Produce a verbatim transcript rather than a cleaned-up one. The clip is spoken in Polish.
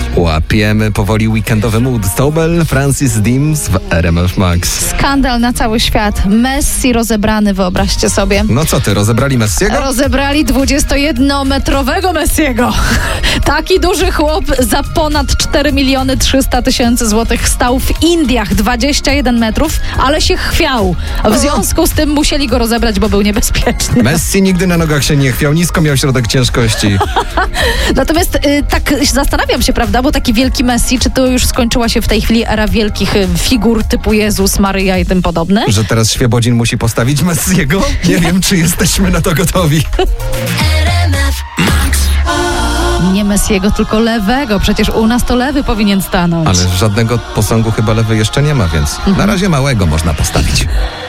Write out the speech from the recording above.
Łapiemy powoli weekendowy mood. Stobel, Francis Dims w R M F Max. Skandal na cały świat. Messi rozebrany, wyobraźcie sobie. No co ty, rozebrali Messiego? Rozebrali dwudziestojednometrowego Messiego. Taki duży chłop za ponad cztery miliony trzysta tysięcy złotych stał w Indiach, dwadzieścia jeden metrów, ale się chwiał. W związku z tym musieli go rozebrać, bo był niebezpieczny. Messi nigdy na nogach się nie chwiał, nisko miał środek ciężkości. Natomiast y, tak zastanawiam się, prawda, bo taki wielki Messi, czy to już skończyła się w tej chwili era wielkich y, figur typu Jezus, Maryja i tym podobne? Że teraz Świebodzin musi postawić Messiego? Nie wiem, czy jesteśmy na to gotowi. Nie Messiego, tylko lewego. Przecież u nas to lewy powinien stanąć. Ale żadnego posągu chyba lewy jeszcze nie ma, więc na razie małego można postawić.